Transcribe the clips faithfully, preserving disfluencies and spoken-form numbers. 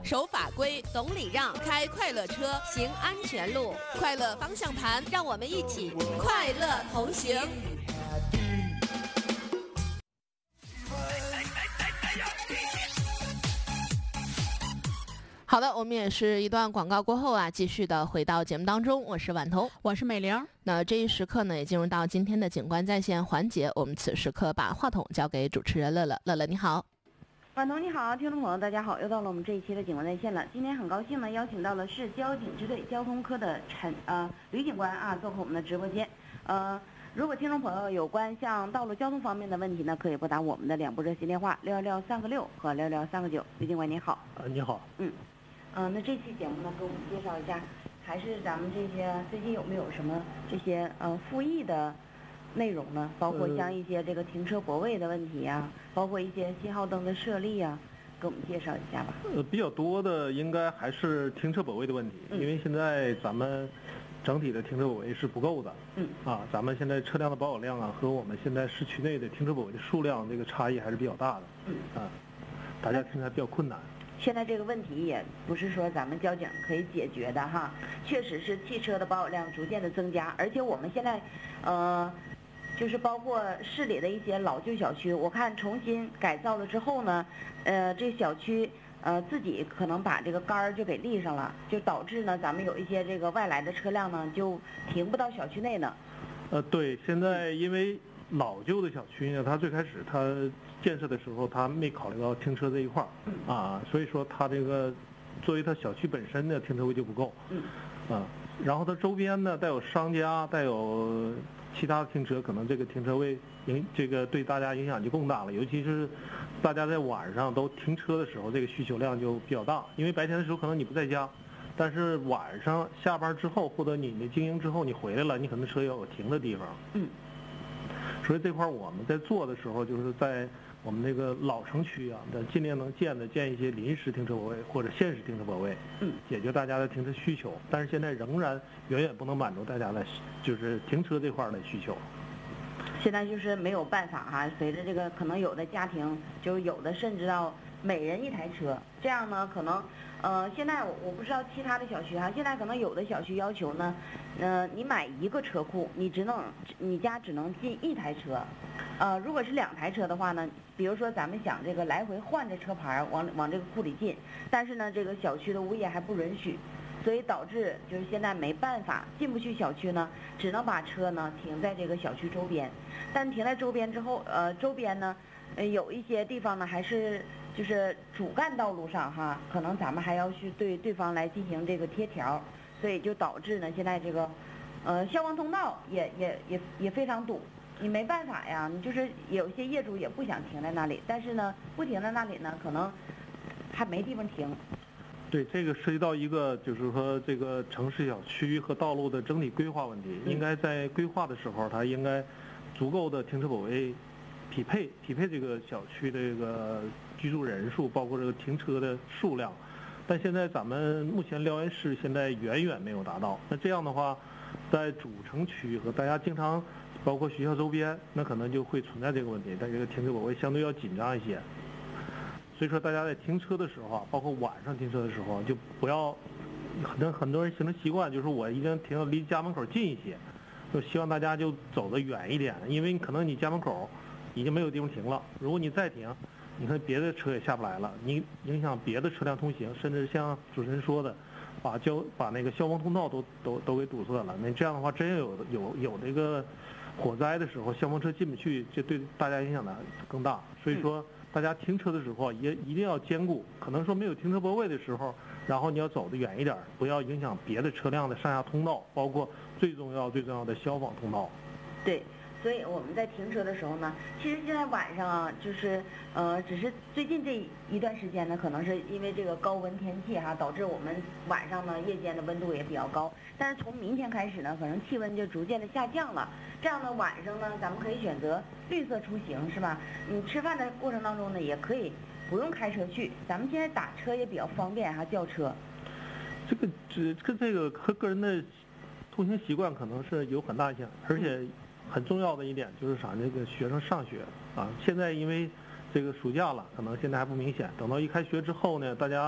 守法规，懂礼让，开快乐车，行安全路，快乐方向盘，让我们一起快乐同行。好的，我们也是一段广告过后啊，继续的回到节目当中。我是婉彤， 我是美玲。 那这一时刻呢，也进入到今天的警官在线环节。我们此时刻把话筒交给主持人乐乐。乐乐你好。 婉彤你好，听众朋友大家好，又到了我们这一期的警官在线了。今天很高兴呢，邀请到了市交警支队交通科的陈呃吕警官啊，做客我们的直播间。呃，如果听众朋友有关像道路交通方面的问题呢，可以拨打我们的两部热线电话六幺六三个六和六幺六三个九。吕警官你好。 啊，你好。 嗯。嗯、呃，那这期节目呢，给我们介绍一下，还是咱们这些最近有没有什么这些呃复议的内容呢？包括像一些这个停车泊位的问题呀、啊，包括一些信号灯的设立啊，给我们介绍一下吧。 呃，比较多的应该还是停车泊位的问题，嗯、因为现在咱们整体的停车泊位是不够的。 嗯。 啊，咱们现在车辆的保有量啊，和我们现在市区内的停车泊位的数量这个差异还是比较大的。 嗯。 啊，大家听起来比较困难。 现在这个问题也不是说咱们交警可以解决的哈，确实是汽车的保有量逐渐的增加，而且我们现在，呃，就是包括市里的一些老旧小区，我看重新改造了之后呢，呃，这小区呃自己可能把这个杆儿就给立上了，就导致呢咱们有一些这个外来的车辆呢就停不到小区内呢。 呃，对，现在因为老旧的小区呢，它最开始它建设的时候，他没考虑到停车这一块儿，啊，所以说他这个作为他小区本身的停车位就不够， 嗯， 啊，然后它周边呢带有商家，带有其他的停车，可能这个停车位影这个对大家影响就更大了，尤其是大家在晚上都停车的时候，这个需求量就比较大，因为白天的时候可能你不在家，但是晚上下班之后或者你的经营之后你回来了，你可能车要有停的地方， 嗯， 所以这块我们在做的时候，就是在我们那个老城区啊，的尽量能建的建一些临时停车泊位或者限时停车泊位， 嗯， 解决大家的停车需求。但是现在仍然远远不能满足大家的，就是停车这块的需求。 现在就是没有办法哈，随着这个可能有的家庭就有的甚至到每人一台车，这样呢可能，呃，现在我不知道其他的小区哈，现在可能有的小区要求呢，呃，你买一个车库，你只能你家只能进一台车，呃，如果是两台车的话呢，比如说咱们想这个来回换着车牌往往这个库里进，但是呢这个小区的物业还不允许。所以导致就是现在没办法进不去小区呢，只能把车呢停在这个小区周边。但停在周边之后，呃，周边呢，呃，有一些地方呢还是就是主干道路上哈，可能咱们还要去对对方来进行这个贴条，所以就导致呢现在这个，呃，消防通道也也也也非常堵。你没办法呀，你就是有一些业主也不想停在那里，但是呢不停在那里呢，可能还没地方停。 对，这个涉及到一个就是说这个城市小区和道路的整体规划问题，应该在规划的时候，它应该足够的停车泊位匹配匹配这个小区的这个居住人数，包括这个停车的数量。但现在咱们目前辽源市现在远远没有达到。那这样的话，在主城区和大家经常包括学校周边，那可能就会存在这个问题，但这个停车泊位相对要紧张一些。所以说，大家在停车的时候啊，包括晚上停车的时候，就不要很多很多人形成习惯，就是我一定停到离家门口近一些，就希望大家就走得远一点，因为可能你家门口已经没有地方停了，如果你再停，你看别的车也下不来了，你影响别的车辆通行，甚至像主持人说的，把交把那个消防通道都都都给堵塞了。那这样的话，真有有有这个火灾的时候，消防车进不去，这对大家影响的更大。所以说。大家停车的时候也一定要兼顾，可能说没有停车泊位的时候，然后你要走得远一点，不要影响别的车辆的上下通道，包括最重要最重要的消防通道。 对，所以我们在停车的时候呢，其实现在晚上啊，就是呃，只是最近这一段时间呢，可能是因为这个高温天气哈，导致我们晚上呢夜间的温度也比较高。但是从明天开始呢，可能气温就逐渐的下降了。这样呢，晚上呢，咱们可以选择绿色出行，是吧？你吃饭的过程当中呢，也可以不用开车去，咱们现在打车也比较方便哈，叫车。 这个这跟这个和个人的通行习惯可能是有很大影响，而且很重要的一点就是啥，这个学生上学啊，现在因为这个暑假了，可能现在还不明显，等到一开学之后呢，大家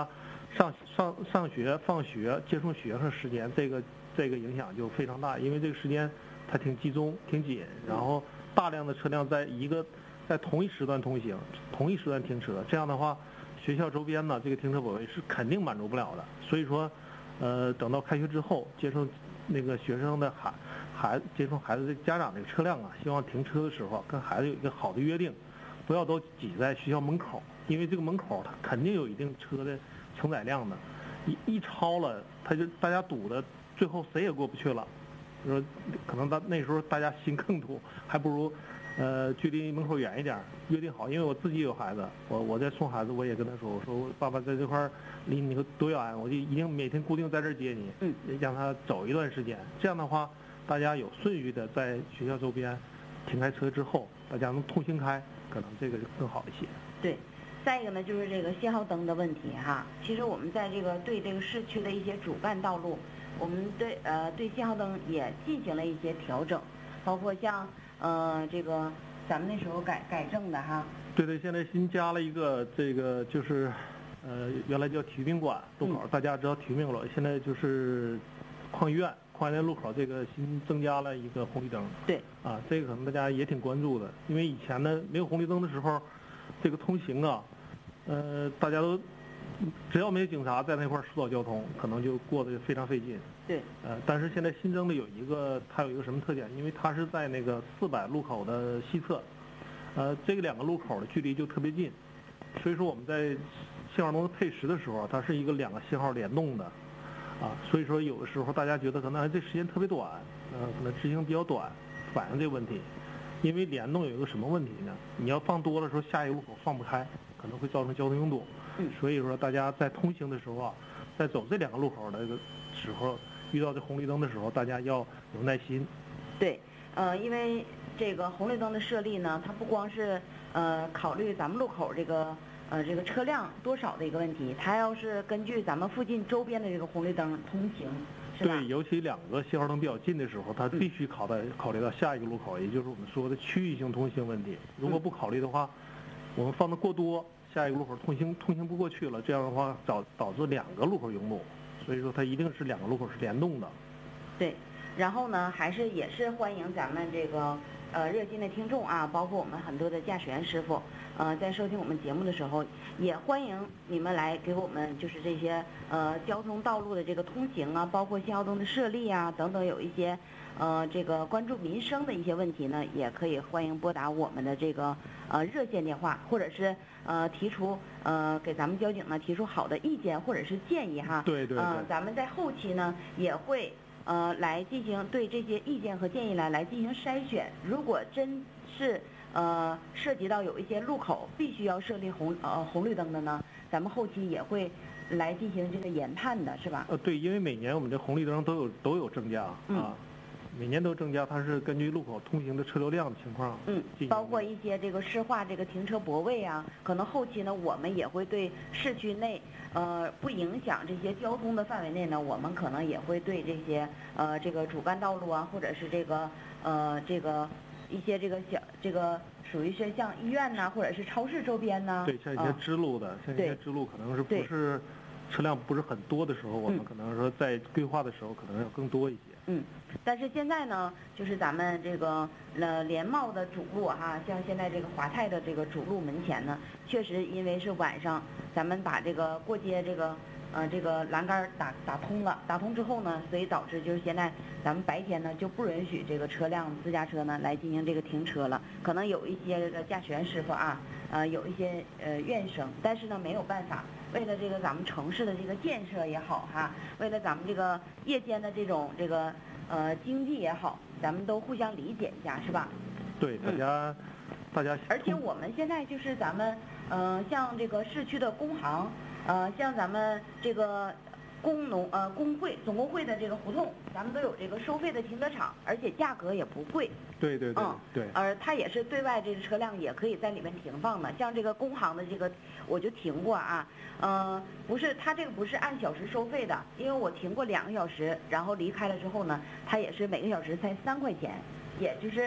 上上上学、放学、接送学生时间，这个这个影响就非常大，因为这个时间它挺集中、挺紧，然后大量的车辆在一个在同一时段通行、同一时段停车，这样的话，学校周边呢这个停车泊位是肯定满足不了的。所以说，呃，等到开学之后，接送那个学生的孩孩子接送孩子的家长这个车辆啊，希望停车的时候跟孩子有一个好的约定，不要都挤在学校门口。因为这个门口它肯定有一定车的承载量的，一一超了，他就大家堵的，最后谁也过不去了。说可能大那时候大家心更堵，还不如，呃，距离门口远一点，约定好。因为我自己有孩子，我我在送孩子，我也跟他说，我说我爸爸在这块儿离你多远，我就一定每天固定在这儿接你， 嗯， 让他走一段时间。这样的话，大家有顺序的在学校周边停开车之后，大家能通行开，可能这个更好一些。 对。再一个呢，就是这个信号灯的问题哈。其实我们在这个对这个市区的一些主干道路，我们对呃对信号灯也进行了一些调整，包括像呃这个咱们那时候改改正的哈。 对对，现在新加了一个这个就是呃原来叫体育宾馆路口， 嗯、 大家知道体育宾馆，现在就是矿医院矿医院路口这个新增加了一个红绿灯。 对。 啊，这个可能大家也挺关注的，因为以前呢没有红绿灯的时候，这个通行啊。呃，大家都只要没有警察在那块儿疏导交通，可能就过得非常费劲。 对。 呃，但是现在新增的有一个，它有一个什么特点？因为它是在那个四百路口的西侧，呃，这个两个路口的距离就特别近，所以说我们在信号灯的配时的时候，它是一个两个信号联动的，啊，所以说有的时候大家觉得可能这时间特别短，呃，可能执行比较短，反映这个问题。因为联动有一个什么问题呢？你要放多了时候，下一个路口放不开，可能会造成交通拥堵。 嗯。 所以说，大家在通行的时候啊，在走这两个路口的这个时候，遇到这红绿灯的时候，大家要有耐心。 对，呃，因为这个红绿灯的设立呢，它不光是呃考虑咱们路口这个呃这个车辆多少的一个问题，它要是根据咱们附近周边的这个红绿灯通行。 对，尤其两个信号灯比较近的时候，它必须考到考虑到下一个路口，也就是我们说的区域性通行问题。如果不考虑的话，我们放的过多，下一个路口通行通行不过去了，这样的话导导致两个路口拥堵。所以说它一定是两个路口是联动的。 对，然后呢，还是也是欢迎咱们这个呃热心的听众啊，包括我们很多的驾驶员师傅，呃，在收听我们节目的时候，也欢迎你们来给我们就是这些呃交通道路的这个通行啊，包括信号灯的设立啊等等，有一些呃这个关注民生的一些问题呢，也可以欢迎拨打我们的这个呃热线电话，或者是呃提出呃给咱们交警呢提出好的意见或者是建议哈。 对对对。 呃，咱们在后期呢也会。呃，来进行对这些意见和建议来来进行筛选。如果真是呃涉及到有一些路口必须要设立红呃红绿灯的呢，咱们后期也会来进行这个研判的，是吧？ 呃，对，因为每年我们这红绿灯都有都有增加啊。 嗯。 每年都增加，它是根据路口通行的车流量的情况， 嗯，包括一些这个市化这个停车泊位啊，可能后期呢，我们也会对市区内，呃，不影响这些交通的范围内呢，我们可能也会对这些呃这个主干道路啊，或者是这个呃这个一些这个小这个属于是像医院呐、啊，或者是超市周边呐、啊， 对，像一些支路的， 啊、 像一些支路可能是不是车辆不是很多的时候，我们可能说在规划的时候可能要更多一些。 嗯，但是现在呢，就是咱们这个呃联贸的主路哈，像现在这个华泰的这个主路门前呢，确实因为是晚上，咱们把这个过街这个呃这个栏杆打打通了，打通之后呢，所以导致就是现在咱们白天呢就不允许这个车辆私家车呢来进行这个停车了。可能有一些这个驾驶员师傅啊，呃有一些呃怨声，但是呢没有办法。为了这个咱们城市的这个建设也好哈，为了咱们这个夜间的这种这个呃经济也好，咱们都互相理解一下，是吧？ 对，大家、嗯、大家。 而且我们现在就是咱们呃像这个市区的工行，呃像咱们这个工农呃工会总工会的这个胡同，咱们都有这个收费的停车场，而且价格也不贵。 对对对， 嗯对。 而它也是对外这个车辆也可以在里面停放的，像这个工行的这个我就停过啊，呃不是它这个不是按小时收费的，因为我停过两个小时，然后离开了之后呢，它也是每个小时才三块钱，也就是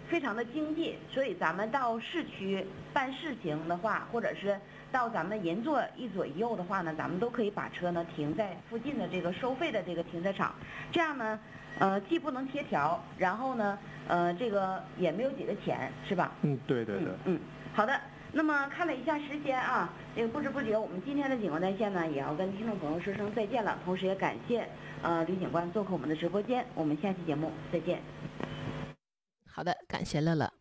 非常的经济，所以咱们到市区办事情的话，或者是到咱们银座一左一右的话呢，咱们都可以把车呢停在附近的这个收费的这个停车场，这样呢，呃，既不能贴条，然后呢，呃，这个也没有几个钱，是吧？ 嗯，对对对。 嗯，嗯好的。那么看了一下时间啊，这个不知不觉我们今天的警官在线呢，也要跟听众朋友说声再见了，同时也感谢呃吕警官做客我们的直播间，我们下期节目再见。 好的，感谢乐乐。